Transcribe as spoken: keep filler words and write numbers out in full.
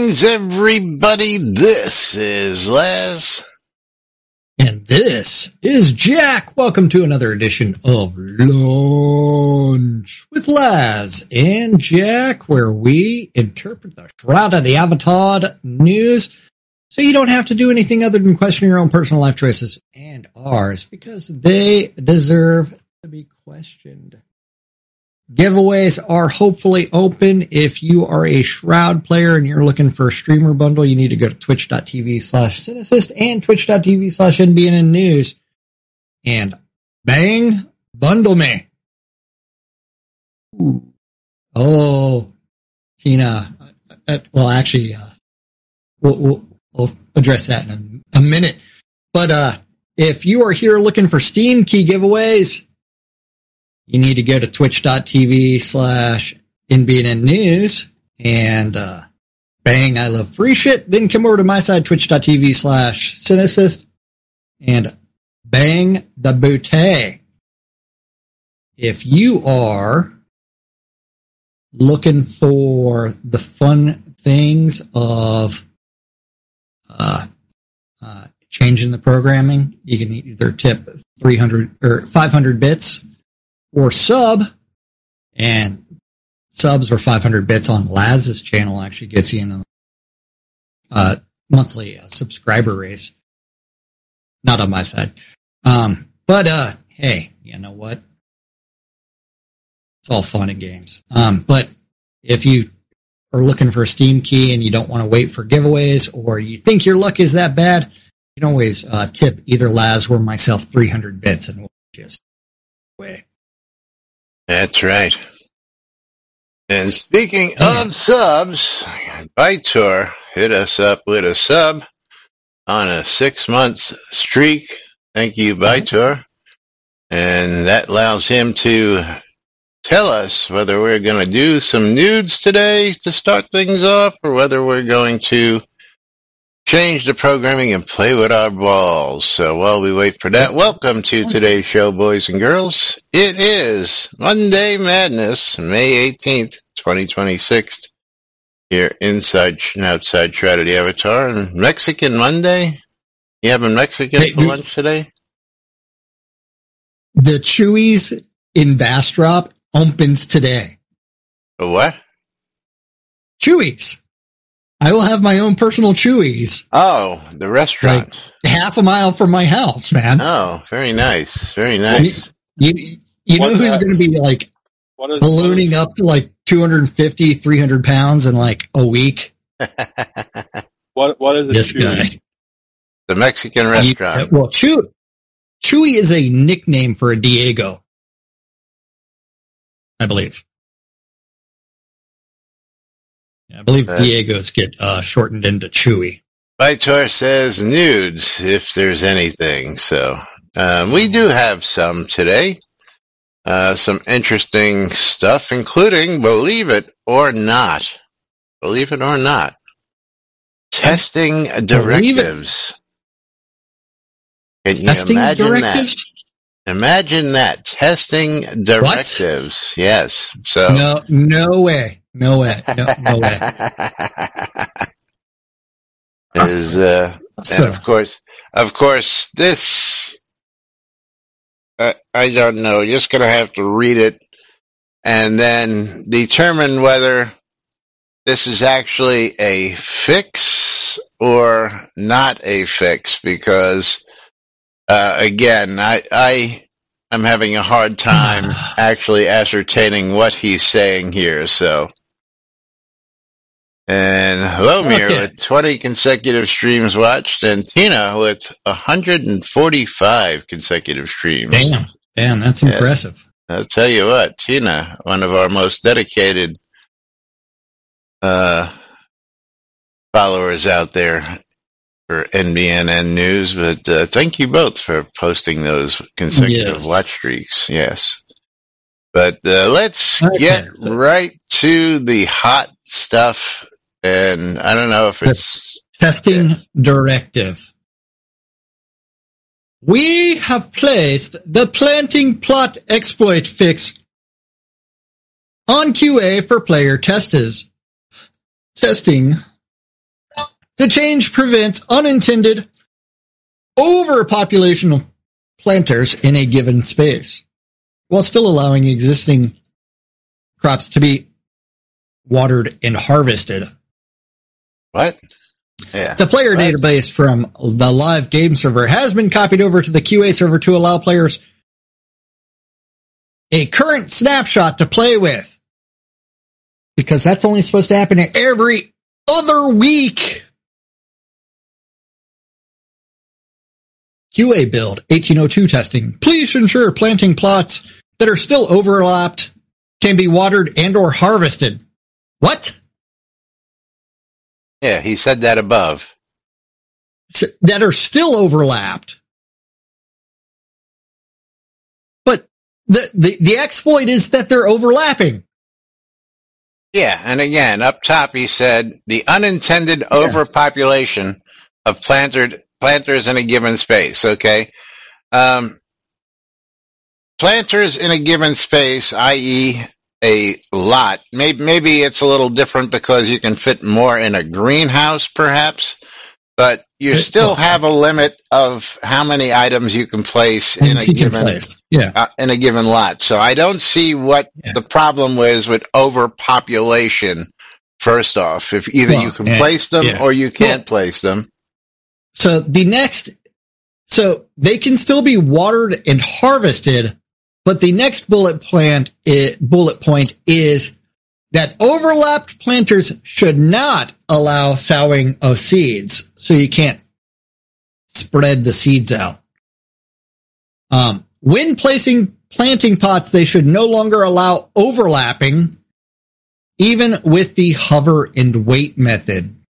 Greetings, everybody. This is Les. And this is Jack. Welcome to another edition of Lunch with Laz and Jack, where we interpret the Shroud of the Avatar news so you don't have to do anything other than question your own personal life choices and ours, because they deserve to be questioned. Giveaways are hopefully open. If you are a Shroud player and you're looking for a streamer bundle, you need to go to twitch.tv slash Cinesist and twitch.tv slash NBN News. And bang, bundle me. Ooh. Oh, Tina. Uh, well, actually, uh, we'll, we'll, we'll address that in a, a minute. But uh, if you are here looking for Steam key giveaways, you need to go to twitch.tv slash NBN News and uh, bang, I love free shit. Then come over to my side, twitch.tv slash Cinesist and bang the booty. If you are looking for the fun things of uh, uh, changing the programming, you can either tip three hundred or five hundred bits or sub, and subs or five hundred bits on Laz's channel actually gets you in a uh, monthly uh, subscriber race. Not on my side. Um, but, uh, hey, you know what? It's all fun and games. Um, but if you are looking for a Steam key and you don't want to wait for giveaways, or you think your luck is that bad, you can always uh, tip either Laz or myself three hundred bits and we'll just wait. That's right. And speaking yeah. of subs, Bytor hit us up with a sub on a six-month streak. Thank you, Bytor. And that allows him to tell us whether we're going to do some nudes today to start things off, or whether we're going to change the programming and play with our balls. So while we wait for that, welcome to today's show, boys and girls. It is Monday Madness, May eighteenth, twenty twenty-six, here inside and outside Shroud of the Avatar. And Mexican Monday? You having Mexican hey, for dude, lunch today? The Chuy's in Bastrop opens today. A what? Chuy's. I will have my own personal Chuy's. Oh, the restaurant. Like half a mile from my house, man. Oh, very nice. Very nice. You, you, you know who's going to be like what is, ballooning what is, up to like two hundred fifty, three hundred pounds in like a week? what What is it? This Chewy? guy. The Mexican restaurant. You, well, Chewy, Chewy is a nickname for a Diego, I believe. I believe uh, Diego's get uh, shortened into Chewy. Bytor says nudes, if there's anything. So um, we do have some today. Uh, some interesting stuff, including, believe it or not, believe it or not, testing directives. Can you testing imagine directives? that? Imagine that. Testing directives. What? Yes. So no, no way. No way. No, no way. Is, uh, and of course, of course, this, uh, I don't know, you're just going to have to read it and then determine whether this is actually a fix or not a fix, because, uh, again, I, I, I'm having a hard time actually ascertaining what he's saying here, so. And Lomir okay. with twenty consecutive streams watched, and Tina with one hundred forty-five consecutive streams. Damn, damn, that's yeah. impressive. I'll tell you what, Tina, one of our most dedicated uh, followers out there for N B N N News, but uh, thank you both for posting those consecutive yes. watch streaks. Yes. But uh, let's okay. get right to the hot stuff. And I don't know if it's... The testing yeah. directive. We have placed the planting plot exploit fix on Q A for player testers. Testing The change prevents unintended overpopulation of planters in a given space, while still allowing existing crops to be watered and harvested. What? Yeah. The player what? database from the live game server has been copied over to the Q A server to allow players a current snapshot to play with. Because that's only supposed to happen every other week. Q A build, eighteen oh two testing. Please ensure planting plots that are still overlapped can be watered and or harvested. What? Yeah, he said that above. So, that are still overlapped. But the, the, the exploit is that they're overlapping. Yeah, and again, up top he said, the unintended yeah. overpopulation of planted, planters in a given space, okay? Um, planters in a given space, that is a lot. Maybe, maybe it's a little different because you can fit more in a greenhouse, perhaps, but you still have a limit of how many items you can place in a given yeah. uh, in a given lot. So I don't see what yeah. the problem was with overpopulation. First off, if either well, you can and, place them yeah. or you can't well, place them. So the next, so they can still be watered and harvested. But the next bullet plant is, bullet point is that overlapped planters should not allow sowing of seeds, so you can't spread the seeds out. Um, when placing planting pots, they should no longer allow overlapping, even with the hover and wait method.